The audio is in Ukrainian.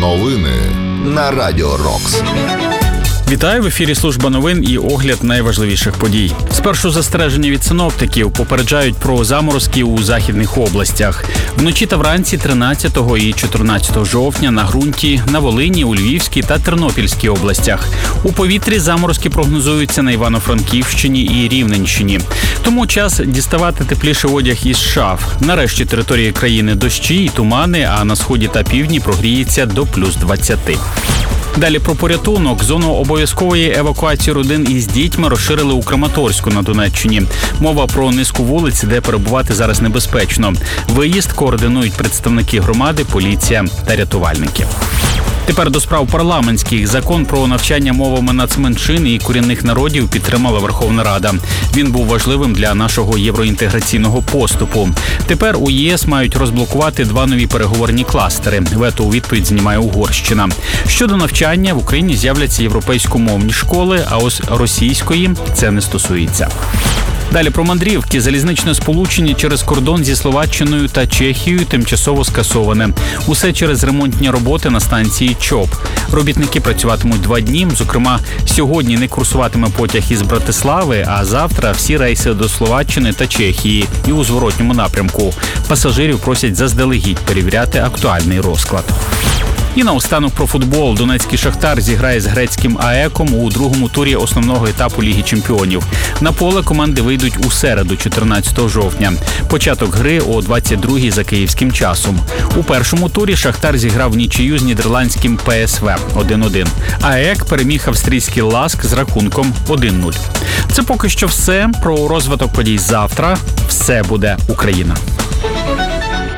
Новини на Радіо Рокс. Вітаю, в ефірі служба новин і огляд найважливіших подій. Спершу застереження від синоптиків попереджають про заморозки у західних областях. Вночі та вранці 13 і 14 жовтня на ґрунті, на Волині, у Львівській та Тернопільській областях. У повітрі заморозки прогнозуються на Івано-Франківщині і Рівненщині. Тому час діставати тепліший одяг із шаф. Нарешті території країни дощі і тумани, а на сході та півдні прогріється до плюс 20. Далі про порятунок. Зону обов'язкової евакуації родин із дітьми розширили у Краматорську на Донеччині. Мова про низку вулиць, де перебувати зараз небезпечно. Виїзд координують представники громади, поліція та рятувальники. Тепер до справ парламентських. Закон про навчання мовами нацменшин і корінних народів підтримала Верховна Рада. Він був важливим для нашого євроінтеграційного поступу. Тепер у ЄС мають розблокувати 2 нові переговорні кластери. Вето у відповідь знімає Угорщина. Щодо навчання, в Україні з'являться європейськомовні школи, а ось російської це не стосується. Далі про мандрівки. Залізничне сполучення через кордон зі Словаччиною та Чехією тимчасово скасоване. Усе через ремонтні роботи на станції ЧОП. Робітники працюватимуть 2 дні. Зокрема, сьогодні не курсуватиме потяг із Братислави, а завтра всі рейси до Словаччини та Чехії і у зворотньому напрямку. Пасажирів просять заздалегідь перевіряти актуальний розклад. І наостанок про футбол. Донецький «Шахтар» зіграє з грецьким АЕКом у другому турі основного етапу Ліги чемпіонів. На поле команди вийдуть у середу, 14 жовтня. Початок гри о 22-й за київським часом. У першому турі «Шахтар» зіграв нічию з нідерландським ПСВ 1-1. АЕК переміг австрійський «Ласк» з рахунком 1-0. Це поки що все. Про розвиток подій завтра. Все буде Україна.